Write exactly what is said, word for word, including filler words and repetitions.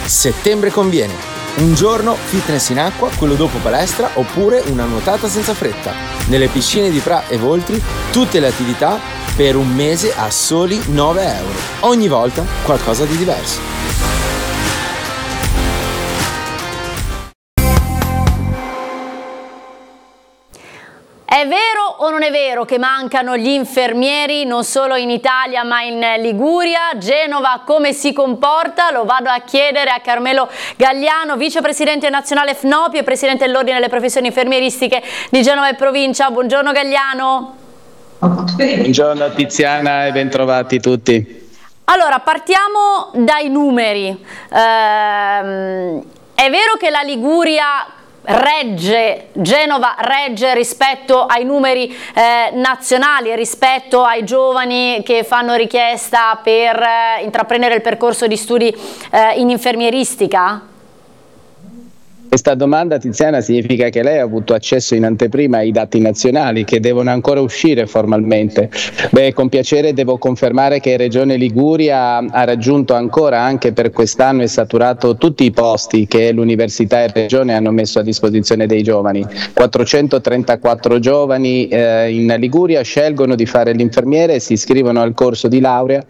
Settembre conviene. Un giorno fitness in acqua, quello dopo palestra, oppure una nuotata senza fretta. Nelle piscine di Pra e Voltri tutte le attività per un mese a soli nove euro. Ogni volta qualcosa di diverso. È vero o non è vero che mancano gli infermieri non solo in Italia ma in Liguria? Genova come si comporta? Lo vado a chiedere a Carmelo Gagliano, vicepresidente nazionale F N O P I e presidente dell'Ordine delle Professioni Infermieristiche di Genova e Provincia. Buongiorno Gagliano. Buongiorno Tiziana e bentrovati tutti. Allora, partiamo dai numeri. Ehm, è vero che la Liguria regge, Genova regge rispetto ai numeri eh, nazionali, rispetto ai giovani che fanno richiesta per eh, intraprendere il percorso di studi eh, in infermieristica? Questa domanda, Tiziana, significa che lei ha avuto accesso in anteprima ai dati nazionali che devono ancora uscire formalmente. Beh, con piacere devo confermare che Regione Liguria ha raggiunto ancora, anche per quest'anno, e saturato tutti i posti che l'Università e Regione hanno messo a disposizione dei giovani. quattrocentotrentaquattro giovani eh, in Liguria scelgono di fare l'infermiere e si iscrivono al corso di laurea